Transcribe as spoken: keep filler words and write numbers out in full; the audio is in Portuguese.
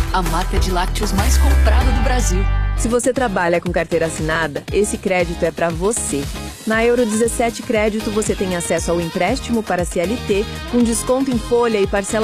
a marca de lácteos mais comprada do Brasil. Se você trabalha com carteira assinada, esse crédito é para você. Na Euro dezessete Crédito você tem acesso ao empréstimo para C L T, com desconto em folha e parcela